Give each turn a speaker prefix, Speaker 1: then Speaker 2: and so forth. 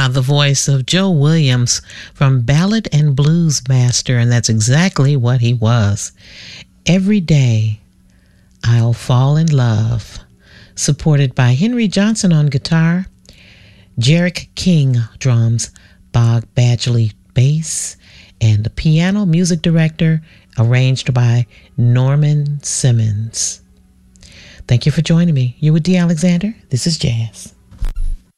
Speaker 1: the voice of Joe Williams from Ballad and Blues Master, and that's exactly what he was. Every Day I'll Fall in Love, supported by Henry Johnson on guitar, Jarek King drums, Bob Badgley bass, and the piano music director arranged by Norman Simmons. Thank you for joining me. You're with Dee Alexander. This is Jazz.